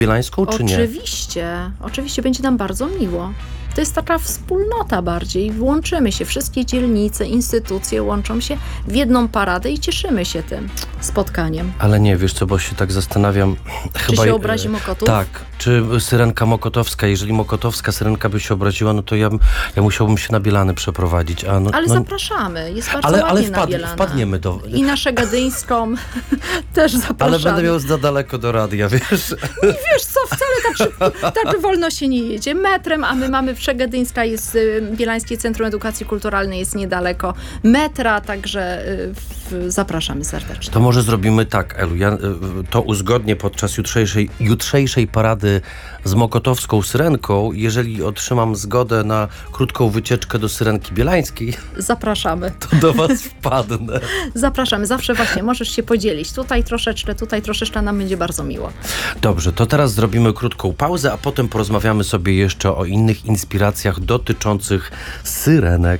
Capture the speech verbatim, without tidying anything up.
Bielańską, czy nie? Oczywiście, oczywiście będzie nam bardzo miło. To jest taka wspólnota bardziej. Włączymy się, wszystkie dzielnice, instytucje łączą się w jedną paradę i cieszymy się tym spotkaniem. Ale nie, wiesz co, bo się tak zastanawiam. Czy Chyba, się obrazi Mokotów? Tak. Czy Syrenka Mokotowska, jeżeli Mokotowska Syrenka by się obraziła, no to ja, ja musiałbym się na Bielany przeprowadzić. A no, Ale no, zapraszamy, jest bardzo ale, ładnie ale na wpad, Bielanach. wpadniemy do... I na Szegadyńską też zapraszamy. Ale będę miał za daleko do radia, wiesz? Wiesz co, wcale tak szybko, tak wolno się nie jedzie. Metrem, a my mamy w Szegadyńska, jest y, Bielańskie Centrum Edukacji Kulturalnej, jest niedaleko metra, także y, w, zapraszamy serdecznie. To może zrobimy tak, Elu, ja y, to uzgodnię podczas jutrzejszej, jutrzejszej parady z Mokotowską Syrenką, jeżeli otrzymam zgodę na krótką wycieczkę do Syrenki Bielańskiej, Zapraszamy. to do was wpadnę. Zapraszamy. Zawsze właśnie możesz się podzielić. Tutaj troszeczkę, tutaj troszeczkę, nam będzie bardzo miło. Dobrze, to teraz zrobimy krótką pauzę, a potem porozmawiamy sobie jeszcze o innych inspiracjach dotyczących syrenek.